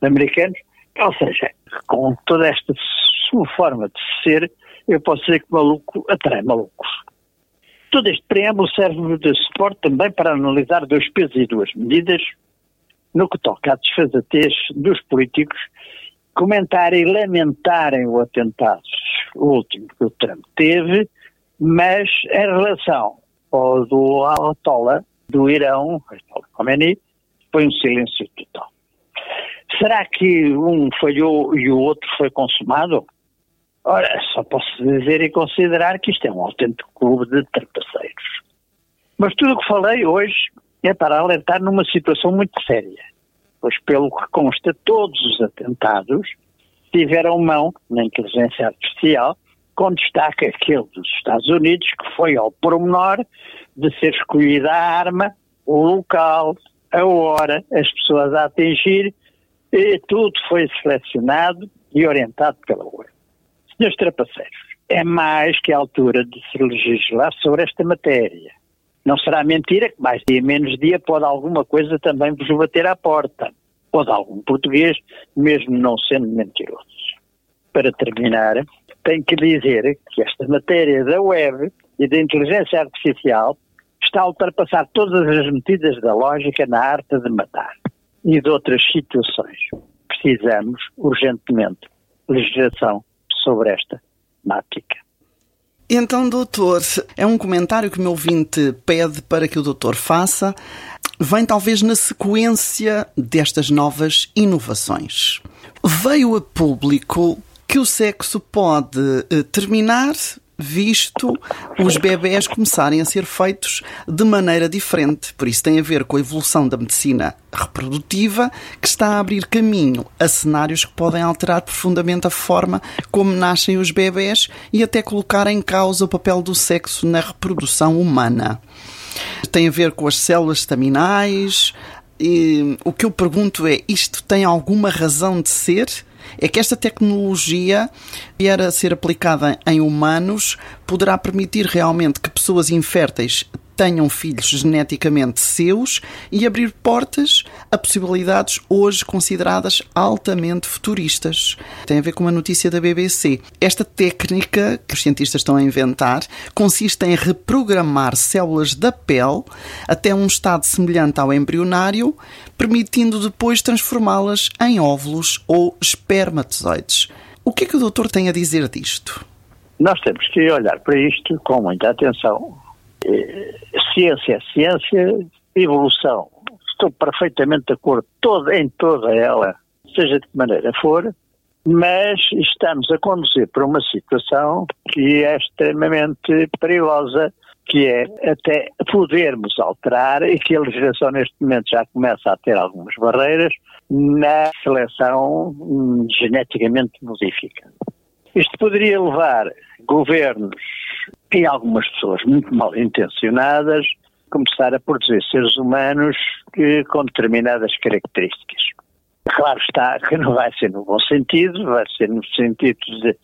americanos, ou seja, com toda esta sua forma de ser, eu posso dizer que maluco atrai malucos. Todo este preâmbulo serve de suporte também para analisar dois pesos e duas medidas no que toca à desfazatez dos políticos comentarem e lamentarem o atentado, o último que o Trump teve, mas em relação ao do Ayatollah do Irão, Ayatollah Khomeini, foi um silêncio total. Será que um falhou e o outro foi consumado? Ora, só posso dizer e considerar que isto é um autêntico clube de trapaceiros. Mas tudo o que falei hoje é para alertar numa situação muito séria, pois pelo que consta todos os atentados tiveram mão na inteligência artificial, com destaque aquele dos Estados Unidos, que foi ao pormenor de ser escolhida a arma, o local, a hora, as pessoas a atingir, e tudo foi selecionado e orientado pela UE. Senhores trapaceiros, é mais que a altura de se legislar sobre esta matéria. Não será mentira que mais dia menos dia pode alguma coisa também vos bater à porta. Pode algum português, mesmo não sendo mentiroso. Para terminar, tenho que dizer que esta matéria da web e da inteligência artificial está a ultrapassar todas as medidas da lógica na arte de matar e de outras situações. Precisamos, urgentemente, legislação sobre esta temática. Então, doutor, é um comentário que o meu ouvinte pede para que o doutor faça. Vem talvez na sequência destas novas inovações. Veio a público que o sexo pode terminar visto os bebés começarem a ser feitos de maneira diferente. Por isso tem a ver com a evolução da medicina reprodutiva, que está a abrir caminho a cenários que podem alterar profundamente a forma como nascem os bebés e até colocar em causa o papel do sexo na reprodução humana. Tem a ver com as células estaminais. E o que eu pergunto é, isto tem alguma razão de ser? É que esta tecnologia, vier a ser aplicada em humanos, poderá permitir realmente que pessoas inférteis tenham filhos geneticamente seus e abrir portas a possibilidades hoje consideradas altamente futuristas. Tem a ver com uma notícia da BBC. Esta técnica que os cientistas estão a inventar consiste em reprogramar células da pele até um estado semelhante ao embrionário, permitindo depois transformá-las em óvulos ou espermatozoides. O que é que o doutor tem a dizer disto? Nós temos que olhar para isto com muita atenção. Ciência é ciência, evolução. Estou perfeitamente de acordo em toda ela, seja de que maneira for, mas estamos a conduzir para uma situação que é extremamente perigosa, que é até podermos alterar, e que a legislação neste momento já começa a ter algumas barreiras na seleção geneticamente modificada. Isto poderia levar governos e algumas pessoas muito mal intencionadas a começar a produzir seres humanos com determinadas características. Claro está que não vai ser no bom sentido, vai ser no sentido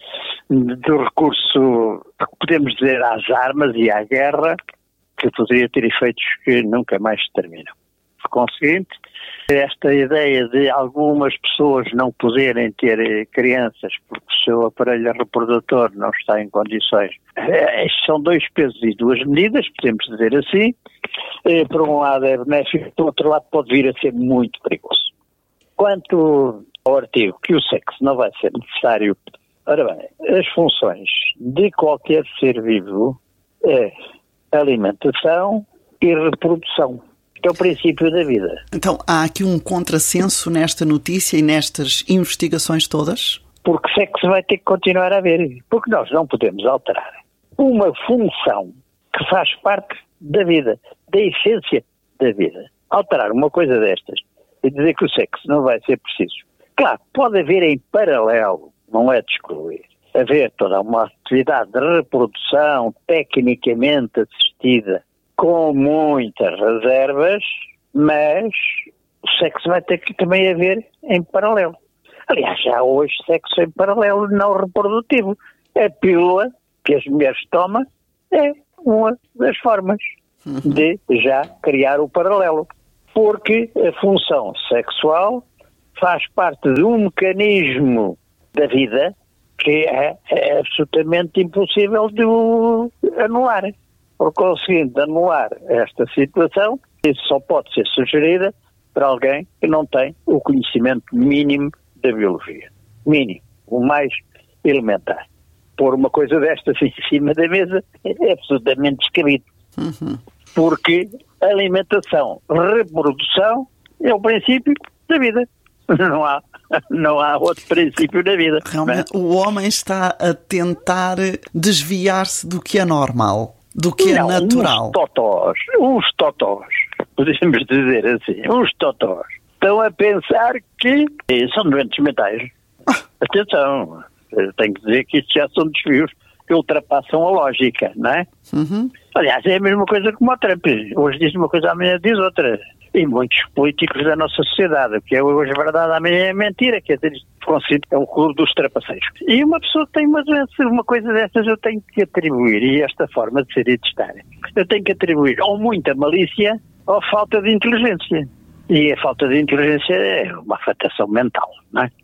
do recurso, podemos dizer, às armas e à guerra, que poderia ter efeitos que nunca mais se terminam. Por conseguinte, esta ideia de algumas pessoas não poderem ter crianças porque o seu aparelho reprodutor não está em condições. Estes são dois pesos e duas medidas, podemos dizer assim. Por um lado é benéfico, por outro lado pode vir a ser muito perigoso. Quanto ao artigo que o sexo não vai ser necessário, ora bem, as funções de qualquer ser vivo é alimentação e reprodução. É o princípio da vida. Então, há aqui um contrassenso nesta notícia e nestas investigações todas? Porque sexo vai ter que continuar a haver. Porque nós não podemos alterar uma função que faz parte da vida, da essência da vida. Alterar uma coisa destas e dizer que o sexo não vai ser preciso. Claro, pode haver em paralelo, não é de excluir, haver toda uma atividade de reprodução tecnicamente assistida, com muitas reservas, mas o sexo vai ter que também haver em paralelo. Aliás, já hoje sexo em paralelo não reprodutivo. A pílula que as mulheres tomam é uma das formas de já criar o paralelo. Porque a função sexual faz parte de um mecanismo da vida que é absolutamente impossível de o anular. Por conseguinte, anular esta situação, isso só pode ser sugerida para alguém que não tem o conhecimento mínimo da biologia. Mínimo, o mais elementar. Pôr uma coisa destas em cima da mesa é absolutamente descabido. Porque alimentação, reprodução é o princípio da vida. Não há outro princípio na vida. Realmente, o homem está a tentar desviar-se do que é normal, do que é natural. Uns totós, podemos dizer assim, uns totós, estão a pensar que são doentes mentais. Atenção, eu tenho que dizer que isto já são desvios que ultrapassam a lógica, não é? Aliás, é a mesma coisa como o Trump. Hoje diz uma coisa, amanhã diz outra. E muitos políticos da nossa sociedade, que é hoje verdade, amanhã é mentira, quer dizer, é o clube dos trapaceiros. E uma pessoa que tem uma doença, uma coisa dessas, eu tenho que atribuir, e esta forma de ser e de estar, eu tenho que atribuir ou muita malícia ou falta de inteligência. E a falta de inteligência é uma afetação mental, não é?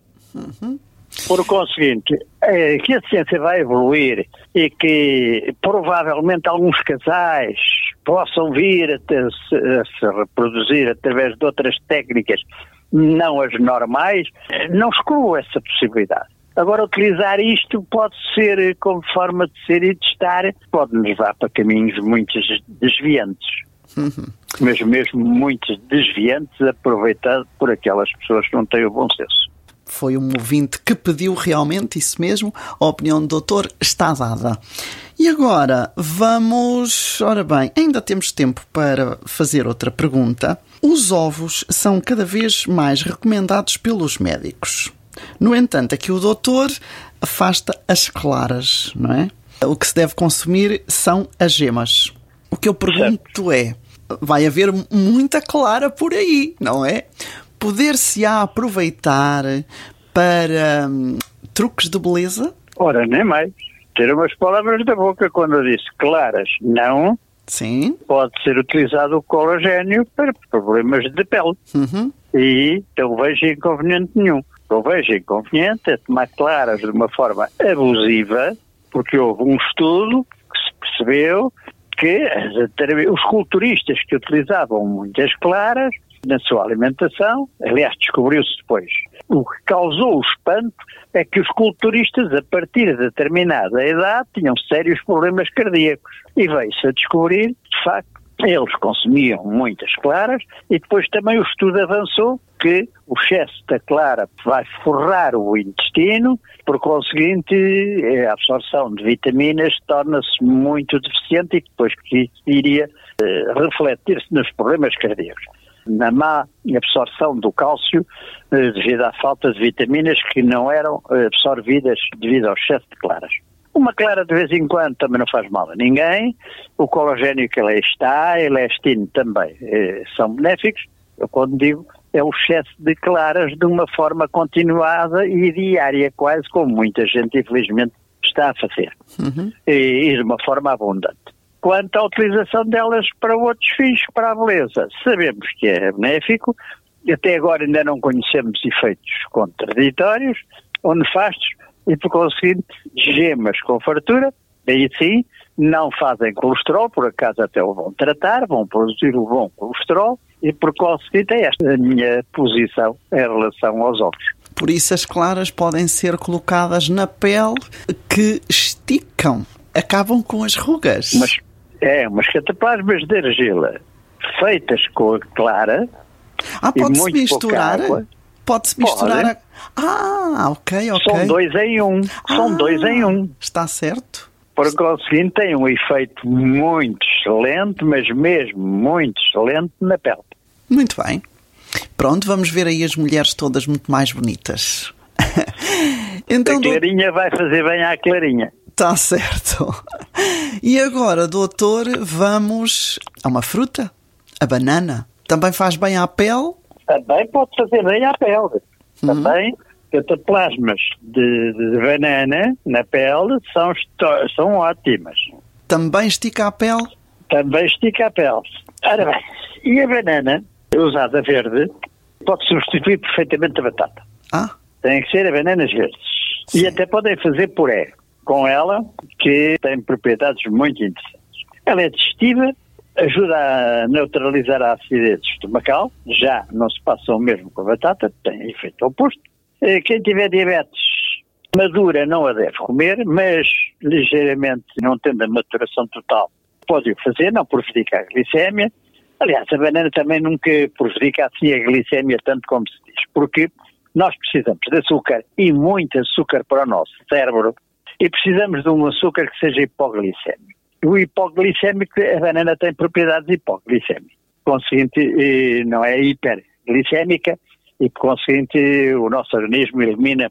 Por conseguinte, que a ciência vai evoluir e que provavelmente alguns casais possam vir a se reproduzir através de outras técnicas, não as normais, não excluo essa possibilidade. Agora, utilizar isto pode ser, como forma de ser e de estar, pode nos levar para caminhos muito desviantes. Mas mesmo muito desviantes, aproveitado por aquelas pessoas que não têm o bom senso. Foi um ouvinte que pediu realmente isso mesmo. A opinião do doutor está dada. E agora vamos... Ora bem, ainda temos tempo para fazer outra pergunta. Os ovos são cada vez mais recomendados pelos médicos. No entanto, aqui o doutor afasta as claras, não é? O que se deve consumir são as gemas. O que eu pergunto é, vai haver muita clara por aí, não é? Poder-se-á aproveitar para truques de beleza? Ora, nem mais. Ter umas palavras da boca quando eu disse claras, não. Sim. Pode ser utilizado o colagênio para problemas de pele. E não vejo inconveniente nenhum. O que eu vejo inconveniente é tomar claras de uma forma abusiva, porque houve um estudo que se percebeu que os culturistas que utilizavam muitas claras na sua alimentação, aliás, descobriu-se depois, o que causou o espanto é que os culturistas, a partir de determinada idade, tinham sérios problemas cardíacos. E veio-se a descobrir, de facto, eles consumiam muitas claras e depois também o estudo avançou que o excesso da clara vai forrar o intestino, por conseguinte, a absorção de vitaminas torna-se muito deficiente e depois que iria refletir-se nos problemas cardíacos. Na má absorção do cálcio devido à falta de vitaminas que não eram absorvidas devido ao excesso de claras. Uma clara de vez em quando também não faz mal a ninguém, o colagênio que ela está, a elastine também são benéficos. Eu quando digo é o excesso de claras de uma forma continuada e diária, quase como muita gente infelizmente está a fazer, e de uma forma abundante. Quanto à utilização delas para outros fins, para a beleza, sabemos que é benéfico, até agora ainda não conhecemos efeitos contraditórios ou nefastos, e por conseguinte, gemas com fartura, aí sim, não fazem colesterol, por acaso até o vão tratar, vão produzir o bom colesterol, e por conseguinte é esta a minha posição em relação aos ovos. Por isso as claras podem ser colocadas na pele que esticam, acabam com as rugas. Umas cataplasmas de argila feitas com a clara. Pode-se misturar? Pode-se misturar? Ok. São dois em um. Está certo. Por conseguinte, tem um efeito muito excelente, mas mesmo muito excelente na pele. Muito bem. Pronto, vamos ver aí as mulheres todas muito mais bonitas. Então, a clarinha vai fazer bem à clarinha. Está certo. E agora, doutor, vamos a uma fruta? A banana. Também faz bem à pele? Também pode fazer bem à pele. Também, cataplasmas de banana na pele são ótimas. Também estica a pele? Também estica a pele. Ora bem, e a banana, usada verde, pode substituir perfeitamente a batata. Tem que ser a bananas verdes. Sim. E até podem fazer puré com ela, que tem propriedades muito interessantes. Ela é digestiva, ajuda a neutralizar a acidez estomacal, já não se passa o mesmo com a batata, tem efeito oposto. Quem tiver diabetes madura não a deve comer, mas ligeiramente, não tendo a maturação total, pode o fazer, não prejudica a glicémia. Aliás, a banana também nunca prejudica assim a glicémia tanto como se diz, porque nós precisamos de açúcar e muito açúcar para o nosso cérebro e precisamos de um açúcar que seja hipoglicémico. O hipoglicémico, a banana tem propriedades hipoglicémicas, conseguinte não é hiperglicémica e por conseguinte o nosso organismo elimina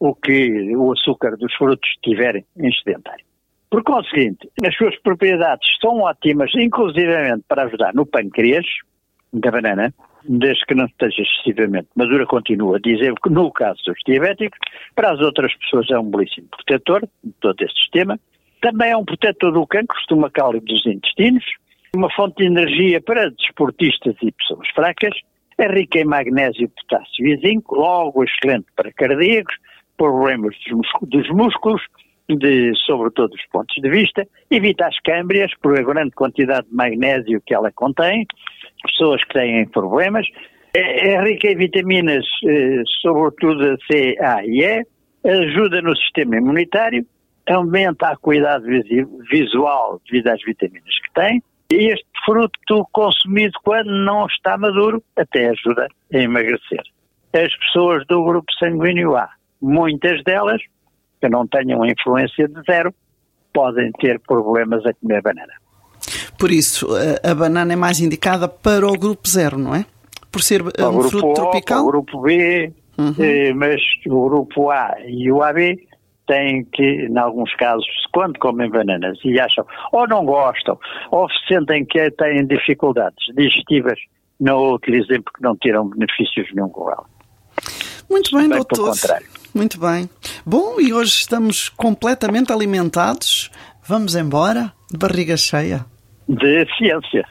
o açúcar dos frutos tiverem em excedentário. Por conseguinte, as suas propriedades são ótimas, inclusivamente para ajudar no pâncreas da banana, desde que não esteja excessivamente madura, continua a dizer que no caso dos diabéticos, para as outras pessoas é um belíssimo protetor de todo este sistema. Também é um protetor do cancro estomacal e dos intestinos, uma fonte de energia para desportistas e pessoas fracas, é rica em magnésio, potássio e zinco, logo excelente para cardíacos, problemas dos músculos, sobre todos os pontos de vista, evita as câmbrias por a grande quantidade de magnésio que ela contém, pessoas que têm problemas, é rica em vitaminas, sobretudo a C, A e E, ajuda no sistema imunitário, aumenta a acuidade visual devido às vitaminas que tem, e este fruto consumido quando não está maduro até ajuda a emagrecer. As pessoas do grupo sanguíneo A, muitas delas, que não tenham influência de zero, podem ter problemas a comer banana. Por isso, a banana é mais indicada para o grupo 0, não é? Por ser um fruto tropical? O grupo B, mas o grupo A e o AB têm que, em alguns casos, quando comem bananas e acham, ou não gostam, ou sentem que têm dificuldades digestivas, não a utilizem porque não tiram benefícios nenhum com ela. Muito bem, doutor. Muito bem. Bom, e hoje estamos completamente alimentados. Vamos embora, de barriga cheia. De ciência.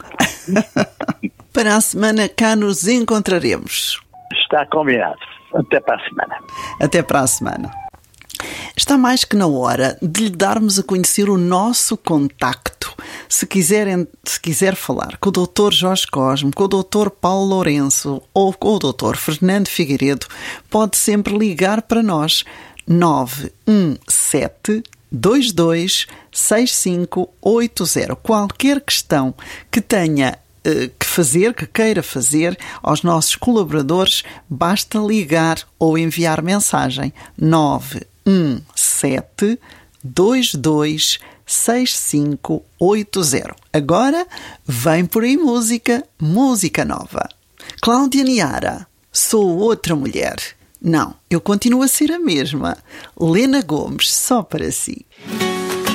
Para a semana cá nos encontraremos. Está combinado. Até para a semana. Até para a semana. Está mais que na hora de lhe darmos a conhecer o nosso contacto. Se quiser falar com o Dr. Jorge Cosme, com o Dr. Paulo Lourenço ou com o Dr. Fernando Figueiredo, pode sempre ligar para nós 917 22 6580. Qualquer questão que tenha que queira fazer aos nossos colaboradores, basta ligar ou enviar mensagem 917 22 6580. Agora vem por aí música nova. Cláudia Niara, sou outra mulher. Não, eu continuo a ser a mesma. Lena Gomes, só para si.